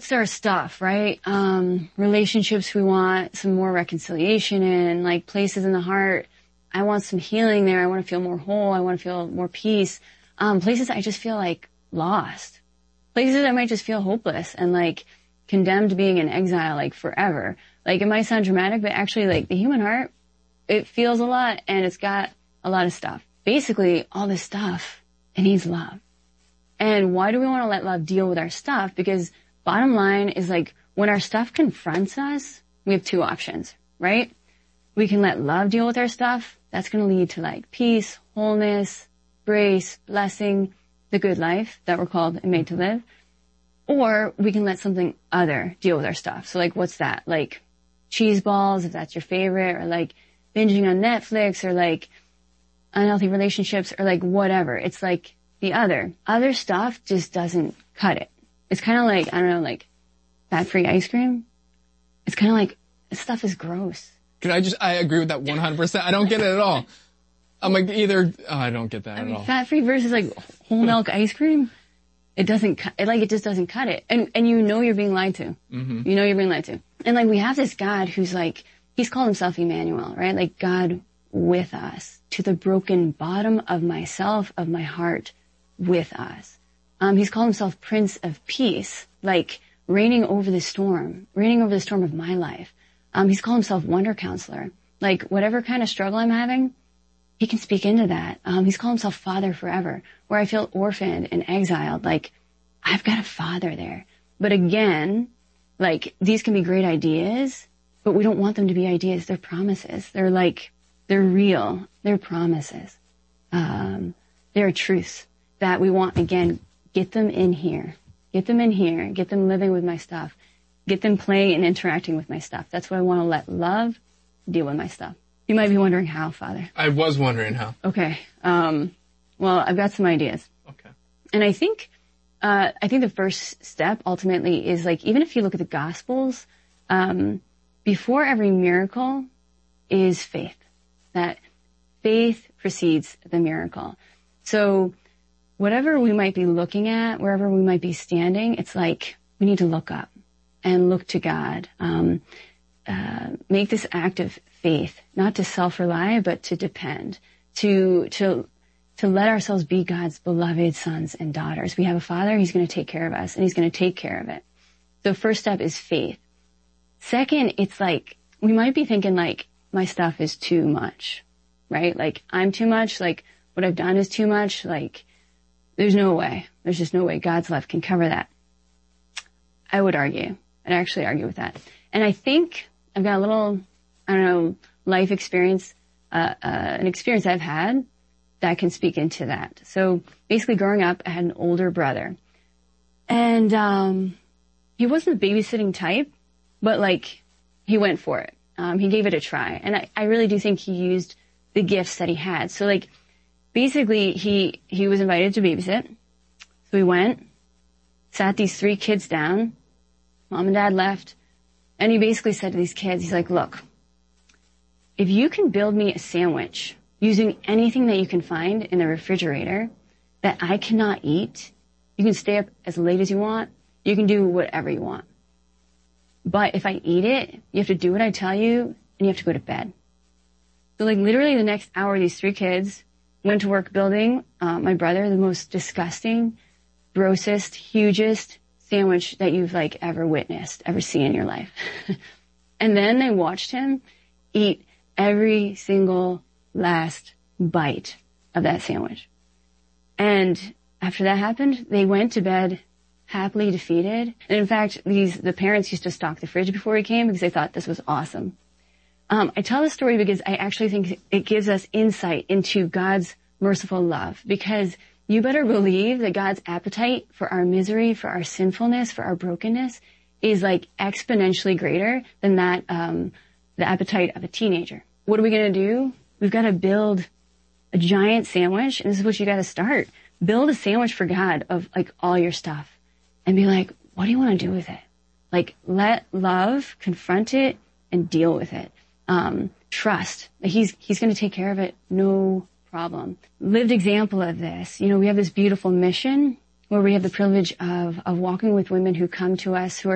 what's our stuff, right? Relationships we want some more reconciliation in, like places in the heart. I want some healing there. I want to feel more whole. I want to feel more peace. Places I just feel like lost. Places I might just feel hopeless and like condemned to being in exile like forever. Like it might sound dramatic, but actually like the human heart, it feels a lot and it's got a lot of stuff. Basically, all this stuff, it needs love. And why do we want to let love deal with our stuff? Because bottom line is like when our stuff confronts us, we have two options, right? We can let love deal with our stuff. That's going to lead to like peace, wholeness, grace, blessing, the good life that we're called and made to live. Or we can let something other deal with our stuff. So like what's that? Like cheese balls, if that's your favorite, or like binging on Netflix, or like unhealthy relationships, or like whatever. It's like the other stuff just doesn't cut it. It's kind of like, I don't know, like fat-free ice cream. It's kind of like, this stuff is gross. I agree with that 100%. I don't get it at all. I'm like I don't get that at all. Fat-free versus like whole milk ice cream, it doesn't cut, it just doesn't cut it. And you know you're being lied to. Mm-hmm. You know you're being lied to. And like we have this God who's like, he's called himself Emmanuel, right? Like God with us, to the broken bottom of myself, of my heart, with us. He's called himself Prince of Peace, like reigning over the storm of my life. He's called himself Wonder Counselor. Like whatever kind of struggle I'm having, he can speak into that. He's called himself Father forever. Where I feel orphaned and exiled, like I've got a father there. But again, like these can be great ideas, but we don't want them to be ideas. They're promises. They're real. They're promises. They're truths that we want, again, get them in here. Get them in here. Get them living with my stuff. Get them playing and interacting with my stuff. That's what I want to let love deal with my stuff. You might be wondering how, Father. I was wondering how. Okay. Well, I've got some ideas. Okay. And I think the first step ultimately is like, even if you look at the Gospels, before every miracle is faith. That faith precedes the miracle. So whatever we might be looking at, wherever we might be standing, it's like we need to look up and look to God. Make this act of faith, not to self-rely, but to depend, to let ourselves be God's beloved sons and daughters. We have a Father, he's going to take care of us, and he's going to take care of it. So first step is faith. Second, it's like, we might be thinking like, my stuff is too much, right? Like, I'm too much, like, what I've done is too much, like, there's just no way God's love can cover that. I would argue. I'd actually argue with that. And I think I've got a little, life experience, an experience I've had that can speak into that. So basically growing up, I had an older brother. And he wasn't the babysitting type, but like, he went for it. He gave it a try. And I really do think he used the gifts that he had. So like, basically he was invited to babysit. So he went, sat these 3 kids down. Mom and Dad left. And he basically said to these kids, he's like, look, if you can build me a sandwich using anything that you can find in the refrigerator that I cannot eat, you can stay up as late as you want. You can do whatever you want. But if I eat it, you have to do what I tell you, and you have to go to bed. So like literally the next hour, these 3 kids went to work building my brother the most disgusting, grossest, hugest sandwich that you've like ever witnessed, ever seen in your life. And then they watched him eat every single last bite of that sandwich. And after that happened, they went to bed happily defeated. And in fact, the parents used to stock the fridge before he came because they thought this was awesome. I tell this story because I actually think it gives us insight into God's merciful love, because you better believe that God's appetite for our misery, for our sinfulness, for our brokenness is like exponentially greater than that, the appetite of a teenager. What are we going to do? We've got to build a giant sandwich, and this is what you got to start. Build a sandwich for God of like all your stuff and be like, what do you want to do with it? Like, let love confront it and deal with it. Trust that he's going to take care of it. No problem. Lived example of this. You know, we have this beautiful mission where we have the privilege of walking with women who come to us who are